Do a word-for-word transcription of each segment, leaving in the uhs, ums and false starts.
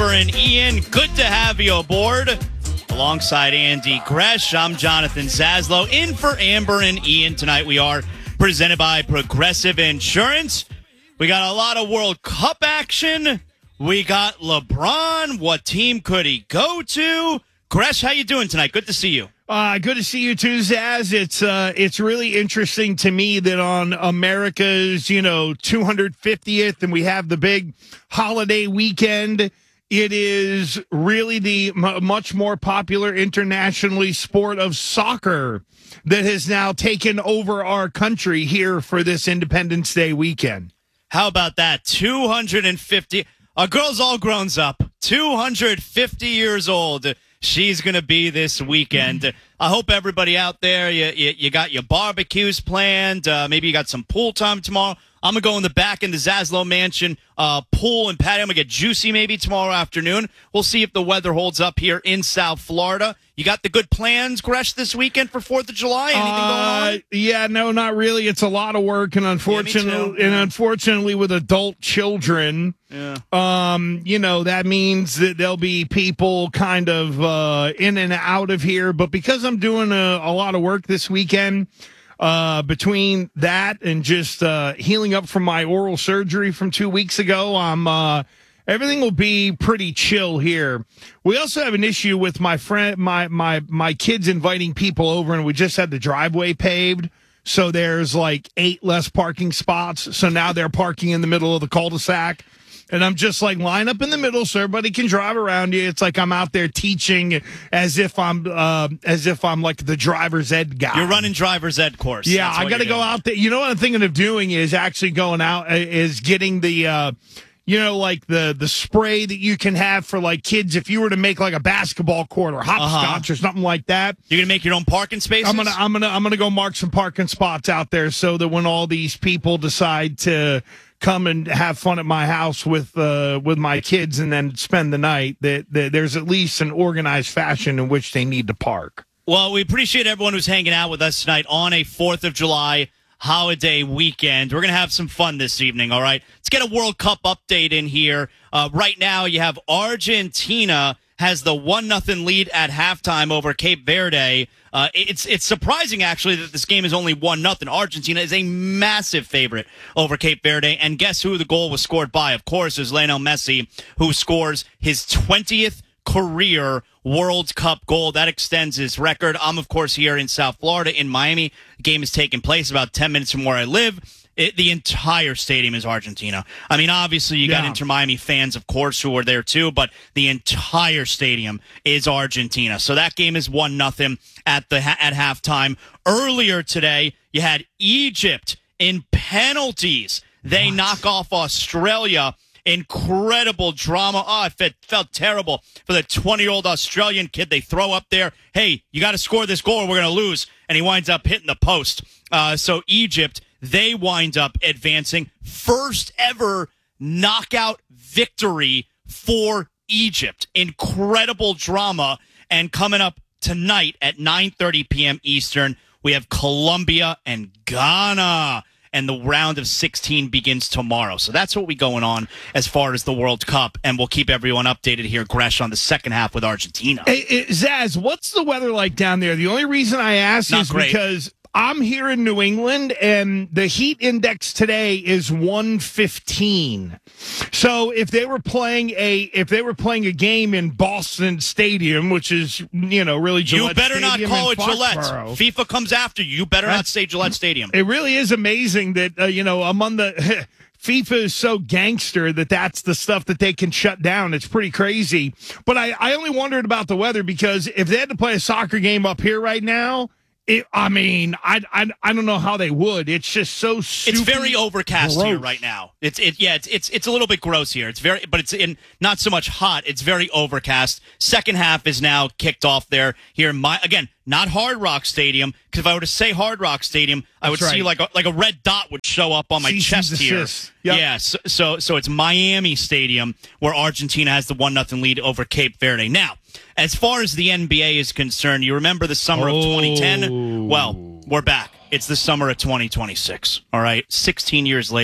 Amber and Ian. Good to have you aboard. Alongside Andy Gresh, I'm Jonathan Zaslow. In for Amber and Ian tonight. We are presented by Progressive Insurance. We got a lot of World Cup action. We got LeBron. What team could he go to? Gresh, how you doing tonight? Good to see you. Uh, good to see you too, Zaz. It's uh, it's really interesting to me that on America's, you know, two hundred fiftieth, and we have the big holiday weekend, it is really the m- much more popular internationally sport of soccer that has now taken over our country here for this Independence Day weekend. How about that? two hundred fifty. Our girl's all grown up. two hundred fifty years old. She's going to be this weekend. I hope everybody out there, you, you, you got your barbecues planned. Uh, maybe you got some pool time tomorrow. I'm going to go in the back in the Zaslow Mansion uh, pool and patio. I'm going to get juicy maybe tomorrow afternoon. We'll see if the weather holds up here in South Florida. You got the good plans, Gresh, this weekend for fourth of July? Anything uh, going on? Yeah, no, not really. It's a lot of work, and unfortunately, yeah, and unfortunately, with adult children, yeah. um, you know, that means that there'll be people kind of uh, in and out of here. But because I'm doing a, a lot of work this weekend, uh, between that and just uh, healing up from my oral surgery from two weeks ago, I'm. Uh, Everything will be pretty chill here. We also have an issue with my friend, my my my kids inviting people over, and we just had the driveway paved, so there's like eight less parking spots. So now they're parking in the middle of the cul-de-sac, and I'm just like, line up in the middle so everybody can drive around you. It's like I'm out there teaching as if I'm uh, as if I'm like the driver's ed guy. You're running driver's ed course. Yeah, I got to go out there. You know what I'm thinking of doing is actually going out is getting the. Uh, You know, like the the spray that you can have for like kids if you were to make like a basketball court or hopscotch uh-huh. or something like that. You're gonna make your own parking spaces? I'm gonna I'm gonna I'm gonna go mark some parking spots out there so that when all these people decide to come and have fun at my house with uh, with my kids and then spend the night, that, that there's at least an organized fashion in which they need to park. Well, we appreciate everyone who's hanging out with us tonight on a fourth of July holiday weekend. We're going to have some fun this evening, all right? Let's get a World Cup update in here. Uh, right now, you have Argentina has the one nothing lead at halftime over Cape Verde. Uh, it's it's surprising, actually, that this game is only one nothing. Argentina is a massive favorite over Cape Verde. And guess who the goal was scored by? Of course, is Lionel Messi, who scores his twentieth career World Cup goal. That extends his record. I'm, of course, here in South Florida in Miami. The game is taking place about ten minutes from where I live. It, the entire stadium is Argentina. I mean, obviously, you got yeah. Inter Miami fans, of course, who are there too, but the entire stadium is Argentina. So that game is one nothing at the at halftime. Earlier today, you had Egypt in penalties. They what? knock off Australia. Incredible drama. Oh, it felt, felt terrible for the twenty-year-old Australian kid. They throw up there, hey, you got to score this goal or we're going to lose. And he winds up hitting the post. Uh, so Egypt, they wind up advancing. First ever knockout victory for Egypt. Incredible drama. And coming up tonight at nine thirty p.m. Eastern, we have Colombia and Ghana. And the round of sixteen begins tomorrow. So that's what we going on as far as the World Cup. And we'll keep everyone updated here, Gresh, on the second half with Argentina. Hey, hey, Zaz, what's the weather like down there? The only reason I ask Not is great. because I'm here in New England, and the heat index today is one fifteen. So if they were playing a if they were playing a game in Boston Stadium, which is, you know, really Gillette You better Stadium not call it in Gillette. Foxborough. FIFA comes after you. You better That's, not say Gillette Stadium. It really is amazing that, uh, you know, among the FIFA is so gangster that that's the stuff that they can shut down. It's pretty crazy. But I, I only wondered about the weather because if they had to play a soccer game up here right now, It, I mean, I, I I don't know how they would. It's just so super It's very overcast gross. here right now. It's it yeah, it's it's it's a little bit gross here. It's very but it's in not so much hot. It's very overcast. Second half is now kicked off there here in my again, not Hard Rock Stadium, because if I were to say Hard Rock Stadium, I would That's see right. like a, like a red dot would show up on my Cease chest and here. desist. Yep. Yeah, so, so so it's Miami Stadium where Argentina has the one nothing lead over Cape Verde. Now, as far as the N B A is concerned, you remember the summer oh. of twenty ten? Well, we're back. It's the summer of twenty twenty-six. All right, sixteen years later.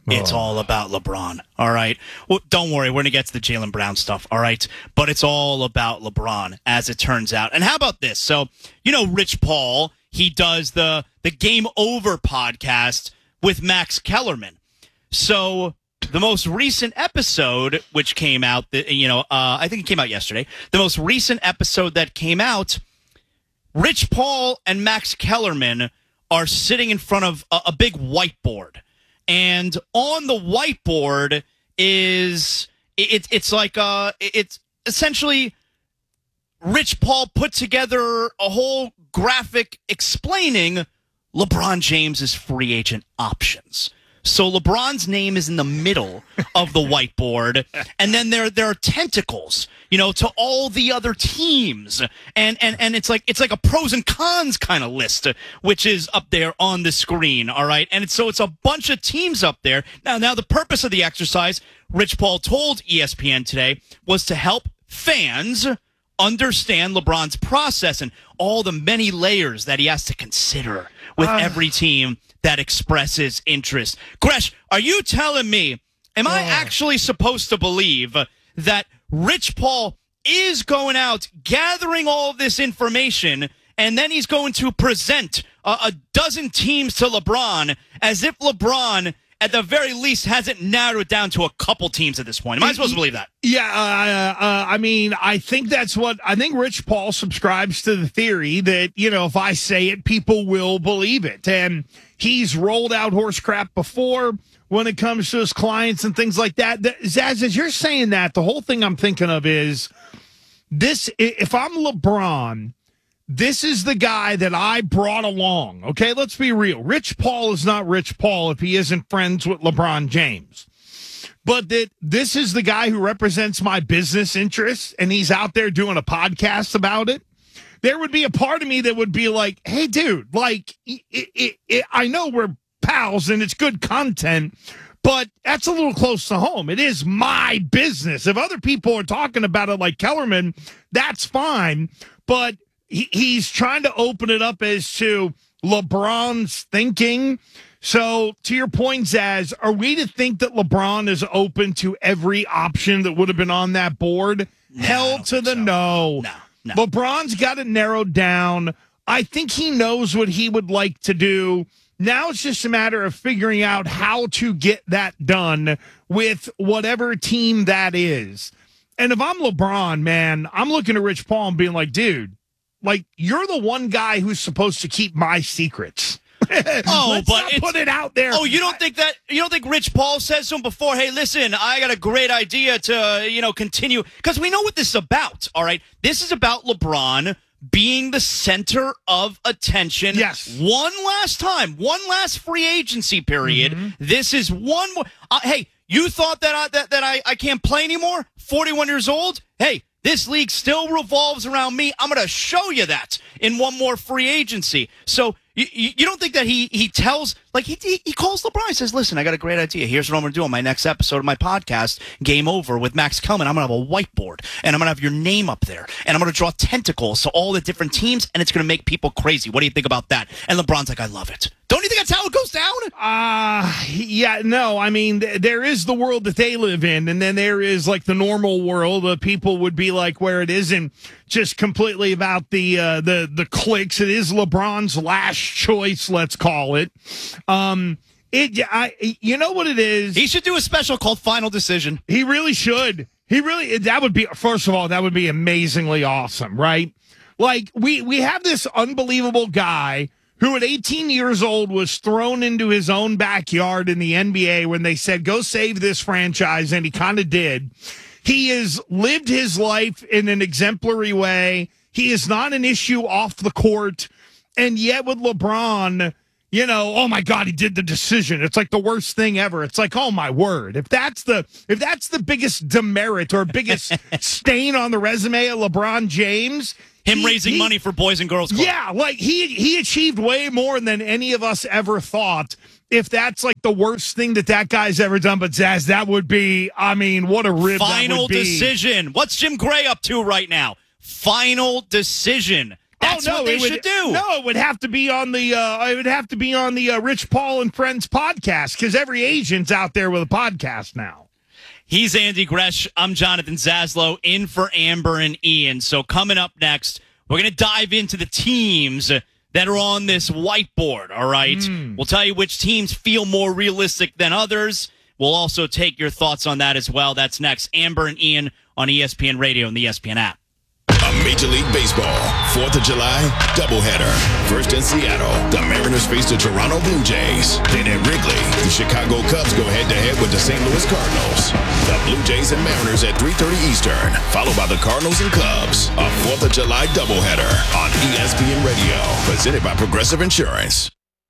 It's all about LeBron, all right? Well, don't worry, we're going to get to the Jaylen Brown stuff, all right? But it's all about LeBron, as it turns out. And how about this? So, you know Rich Paul, he does the, the Game Over podcast with Max Kellerman. So the most recent episode, which came out, you know, uh, I think it came out yesterday, the most recent episode that came out, Rich Paul and Max Kellerman are sitting in front of a, a big whiteboard. And on the whiteboard is it, it's like uh it's essentially Rich Paul put together a whole graphic explaining LeBron James's free agent options. So LeBron's name is in the middle of the whiteboard, and then there there are tentacles, you know, to all the other teams, and and and it's like it's like a pros and cons kind of list, which is up there on the screen. All right, and it's, so it's a bunch of teams up there. Now, now the purpose of the exercise, Rich Paul told E S P N today, was to help fans understand LeBron's process and all the many layers that he has to consider with uh. every team that expresses interest. Gresh, are you telling me, am I actually supposed to believe that Rich Paul is going out gathering all of this information and then he's going to present a, a dozen teams to LeBron as if LeBron, at the very least, hasn't narrowed it down to a couple teams at this point? Am I supposed to believe that? Yeah, uh, uh, I mean, I think that's what, I think Rich Paul subscribes to the theory that, you know, if I say it, people will believe it. And he's rolled out horse crap before when it comes to his clients and things like that. Zaz, as you're saying that, the whole thing I'm thinking of is this, if I'm LeBron, this is the guy that I brought along. Okay, let's be real. Rich Paul is not Rich Paul if he isn't friends with LeBron James. But that this is the guy who represents my business interests, and he's out there doing a podcast about it. There would be a part of me that would be like, hey, dude, like, it, it, it, I know we're pals and it's good content, but that's a little close to home. It is my business. If other people are talking about it like Kellerman, that's fine. But he, he's trying to open it up as to LeBron's thinking. So to your point, Zaz, are we to think that LeBron is open to every option that would have been on that board? No, Hell to the so. no. No. No. LeBron's got it narrowed down. I think he knows what he would like to do. Now it's just a matter of figuring out how to get that done with whatever team that is. And if I'm LeBron, man, I'm looking at Rich Paul and being like, dude, like, you're the one guy who's supposed to keep my secrets. Oh, Let's but not it's, put it out there. Oh, you don't think that? You don't think Rich Paul says to him before? Hey, listen, I got a great idea to, you know, continue, because we know what this is about. All right, this is about LeBron being the center of attention. Yes. One last time, one last free agency period. Mm-hmm. This is one more. Uh, hey, you thought that I, that that I I can't play anymore? forty-one years old. Hey. This league still revolves around me. I'm going to show you that in one more free agency. So you, you don't think that he he tells, like he he calls LeBron, he says, listen, I got a great idea. Here's what I'm going to do on my next episode of my podcast, Game Over with Max Kellerman. I'm going to have a whiteboard, and I'm going to have your name up there, and I'm going to draw tentacles to all the different teams, and it's going to make people crazy. What do you think about that? And LeBron's like, I love it. Don't you think that's how it goes down? Uh, yeah, no, I mean, th- there is the world that they live in, and then there is, like, the normal world. Uh, people would be like where it isn't just completely about the, uh, the, the clicks. It is LeBron's last choice, let's call it. Um, it, I, you know what it is? He should do a special called Final Decision. He really should. He really, that would be, first of all, that would be amazingly awesome, right? Like, we, we have this unbelievable guy who at eighteen years old was thrown into his own backyard in the N B A when they said, go save this franchise, and he kind of did. He has lived his life in an exemplary way. He is not an issue off the court. And yet with LeBron, you know, oh my God, he did the decision. It's like the worst thing ever. It's like, oh my word. If that's the if that's the biggest demerit or biggest stain on the resume of LeBron James, Him he, raising he, money for Boys and Girls Club. Yeah, like he he achieved way more than any of us ever thought. If that's like the worst thing that that guy's ever done, but Zaz, that would be, I mean, what a rib Final that would be. Decision. What's Jim Gray up to right now? Final Decision. That's oh, no, what they it would, should do. No, it would have to be on the uh, it would have to be on the uh, Rich Paul and Friends podcast because every agent's out there with a podcast now. He's Andy Gresh. I'm Jonathan Zaslow, in for Amber and Ian. So coming up next, we're going to dive into the teams that are on this whiteboard, all right? Mm. We'll tell you which teams feel more realistic than others. We'll also take your thoughts on that as well. That's next. Amber and Ian on E S P N Radio and the E S P N app. A Major League Baseball, fourth of July doubleheader. First in Seattle, the Mariners face the Toronto Blue Jays. Then at Wrigley, the Chicago Cubs go head-to-head with the Saint Louis Cardinals. The Blue Jays and Mariners at three thirty Eastern, followed by the Cardinals and Cubs. A fourth of July doubleheader on E S P N Radio, presented by Progressive Insurance.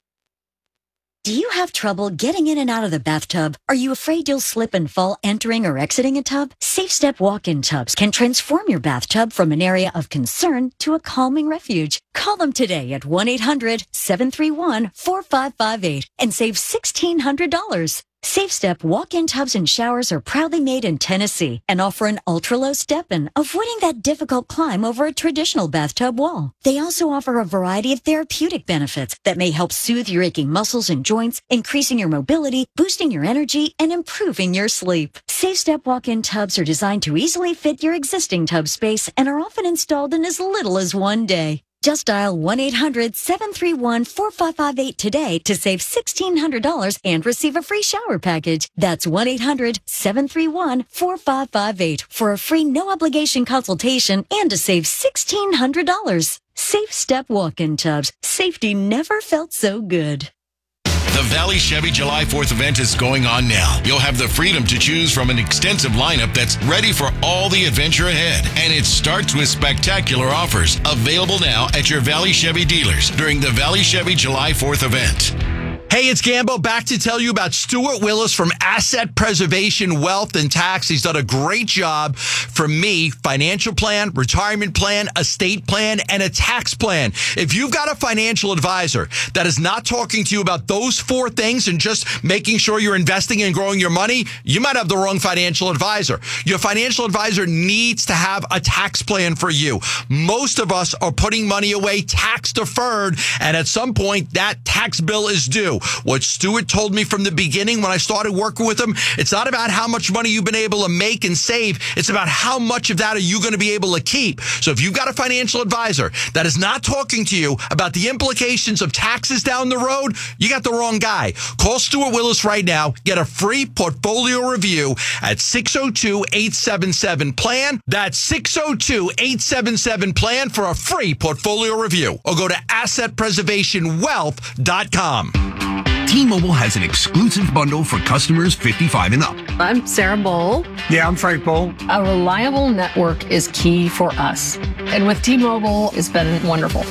Do you have trouble getting in and out of the bathtub? Are you afraid you'll slip and fall entering or exiting a tub? SafeStep walk-in tubs can transform your bathtub from an area of concern to a calming refuge. Call them today at one eight hundred seven three one four five five eight and save sixteen hundred dollars. SafeStep walk-in tubs and showers are proudly made in Tennessee and offer an ultra-low step-in, avoiding that difficult climb over a traditional bathtub wall. They also offer a variety of therapeutic benefits that may help soothe your aching muscles and joints, increasing your mobility, boosting your energy, and improving your sleep. SafeStep walk-in tubs are designed to easily fit your existing tub space and are often installed in as little as one day. Just dial one eight hundred seven three one four five five eight today to save sixteen hundred dollars and receive a free shower package. That's one eight hundred seven three one four five five eight for a free no-obligation consultation and to save sixteen hundred dollars. Safe Step walk-in tubs. Safety never felt so good. The Valley Chevy July fourth event is going on now. You'll have the freedom to choose from an extensive lineup that's ready for all the adventure ahead. And it starts with spectacular offers available now at your Valley Chevy dealers during the Valley Chevy July fourth event. Hey, it's Gambo, back to tell you about Stuart Willis from Asset Preservation Wealth and Tax. He's done a great job for me, financial plan, retirement plan, estate plan, and a tax plan. If you've got a financial advisor that is not talking to you about those four things and just making sure you're investing and growing your money, you might have the wrong financial advisor. Your financial advisor needs to have a tax plan for you. Most of us are putting money away tax deferred, and at some point, that tax bill is due. What Stuart told me from the beginning when I started working with him, it's not about how much money you've been able to make and save. It's about how much of that are you going to be able to keep. So if you've got a financial advisor that is not talking to you about the implications of taxes down the road, you got the wrong guy. Call Stuart Willis right now. Get a free portfolio review at six oh two, eight seven seven, PLAN. That's six oh two, eight seven seven, PLAN for a free portfolio review. Or go to asset preservation wealth dot com. T-Mobile has an exclusive bundle for customers fifty-five and up. I'm Sarah Bowl. Yeah, I'm Frank Bowl. A reliable network is key for us. And with T-Mobile, it's been wonderful.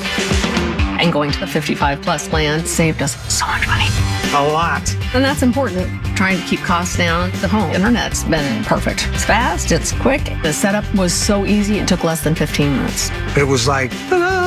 And going to the fifty-five plus plan saved us so much money. A lot. And that's important. Trying to keep costs down. The home internet's been perfect. It's fast, it's quick. The setup was so easy, it took less than fifteen minutes. It was like, ta-da!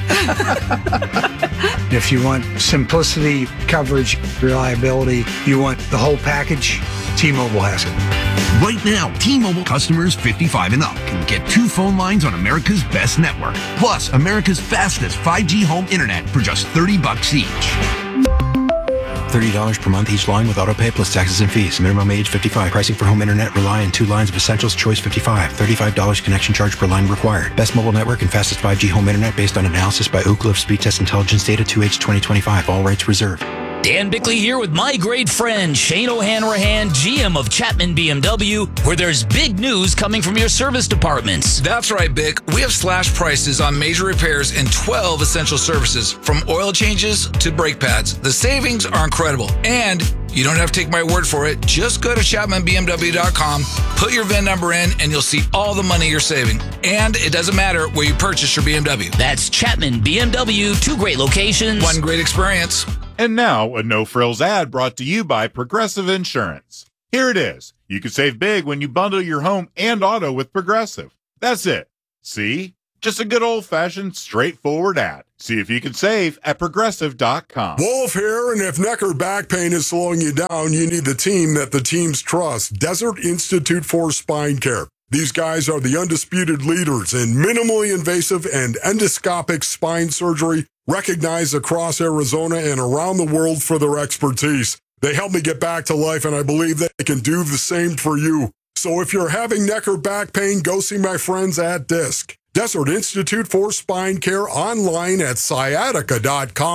If you want simplicity, coverage, reliability, you want the whole package, T-Mobile has it. Right now, T-Mobile customers fifty-five and up can get two phone lines on America's best network, plus America's fastest five G home internet for just thirty bucks each. thirty dollars per month each line with autopay plus taxes and fees. Minimum age fifty-five. Pricing for home internet rely on two lines of Essentials Choice fifty-five. thirty-five dollars connection charge per line required. Best mobile network and fastest five G home internet based on analysis by Ookla of Speed Test Intelligence Data two H twenty twenty-five. All rights reserved. Dan Bickley here with my great friend Shane O'Hanrahan, G M of Chapman B M W, where there's big news coming from your service departments. That's right, Bick. We have slashed prices on major repairs in twelve essential services, from oil changes to brake pads. The savings are incredible, and you don't have to take my word for it. Just go to chapman b m w dot com, put your V I N number in, and you'll see all the money you're saving. And it doesn't matter where you purchase your B M W. That's Chapman B M W, two great locations. One great experience. And now, a no-frills ad brought to you by Progressive Insurance. Here it is. You can save big when you bundle your home and auto with Progressive. That's it. See? Just a good old-fashioned, straightforward ad. See if you can save at progressive dot com. Wolf here, and if neck or back pain is slowing you down, you need the team that the teams trust. Desert Institute for Spine Care. These guys are the undisputed leaders in minimally invasive and endoscopic spine surgery, recognized across Arizona and around the world for their expertise. They helped me get back to life, and I believe they can do the same for you. So if you're having neck or back pain, go see my friends at DISC. Desert Institute for Spine Care, online at sciatica dot com.